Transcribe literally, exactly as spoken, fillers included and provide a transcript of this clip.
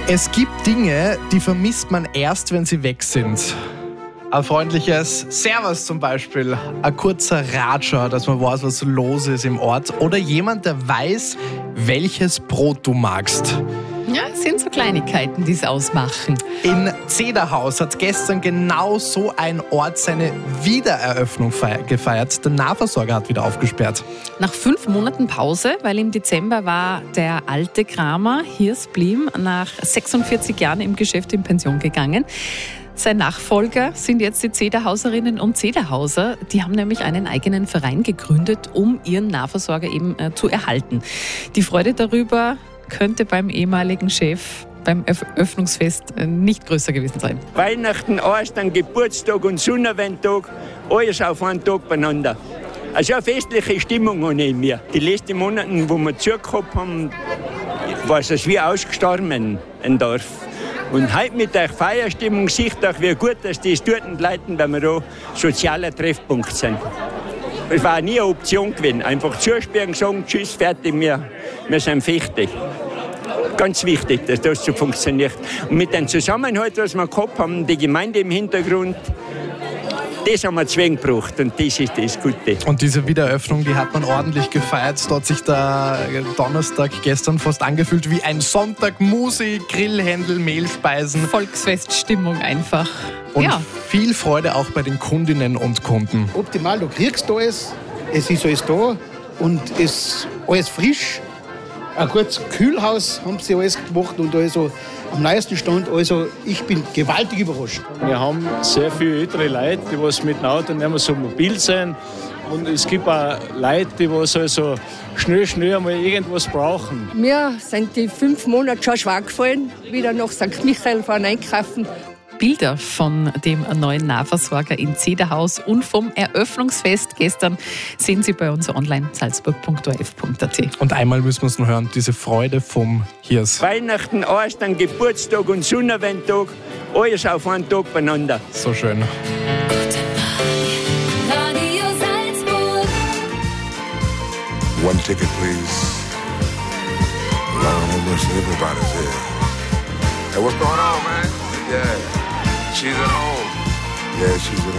Es gibt Dinge, die vermisst man erst, wenn sie weg sind. Ein freundliches Servus zum Beispiel, ein kurzer Ratscher, dass man weiß, was los ist im Ort, oder jemand, der weiß, welches Brot du magst. Ja, es sind so Kleinigkeiten, die es ausmachen. In Zederhaus hat gestern genau so ein Ort seine Wiedereröffnung gefeiert. Der Nahversorger hat wieder aufgesperrt. Nach fünf Monaten Pause, weil im Dezember war der alte Kramer Hirs Blim nach sechsundvierzig Jahren im Geschäft in Pension gegangen. Sein Nachfolger sind jetzt die Zederhauserinnen und Zederhauser. Die haben nämlich einen eigenen Verein gegründet, um ihren Nahversorger eben äh, zu erhalten. Die Freude darüber könnte beim ehemaligen Chef beim Öffnungsfest nicht größer gewesen sein. Weihnachten, Ostern, Geburtstag und Sonnenwendtag, alles auf einen Tag beieinander. Also eine festliche Stimmung habe ich in mir. Die letzten Monate, wo wir zugehabt haben, war es wie ausgestorben im Dorf. Und heute mit der Feierstimmung sieht auch, wie gut dass die es dort leiten, weil wir da sozialer Treffpunkt sind. Es war nie eine Option gewesen. Einfach zusperren, sagen, tschüss, fertig, wir, wir sind fertig. Ganz wichtig, dass das so funktioniert. Und mit dem Zusammenhalt, was wir gehabt haben, die Gemeinde im Hintergrund, das haben wir zwingend gebraucht und das ist das Gute. Und diese Wiedereröffnung, die hat man ordentlich gefeiert. Da hat sich der Donnerstag gestern fast angefühlt wie ein Sonntag. Musik, Grillhändel, Mehlspeisen. Volksfeststimmung einfach. Und ja. Viel Freude auch bei den Kundinnen und Kunden. Optimal, du kriegst alles, es ist alles da und es ist alles frisch. Ein gutes Kühlhaus haben sie alles gemacht und also am neuesten Stand. Also ich bin gewaltig überrascht. Wir haben sehr viele ältere Leute, die was mit dem Auto nicht mehr so mobil sind. Und es gibt auch Leute, die was also schnell, schnell einmal irgendwas brauchen. Mir sind die fünf Monate schon schwer gefallen, wieder nach Sankt Michael fahren einkaufen. Bilder von dem neuen Nahversorger in Zederhaus und vom Eröffnungsfest gestern sehen Sie bei uns online salzburg punkt o r f punkt a t. Und einmal müssen wir es noch hören, diese Freude vom Hirs. Weihnachten, Ostern, Geburtstag und Sonnenwendtag, alles auf einen Tag beieinander. So schön. One ticket, please. Lord have mercy, everybody's here. Hey, what's going on, man? Yeah. She's at home. Yeah, she's at home.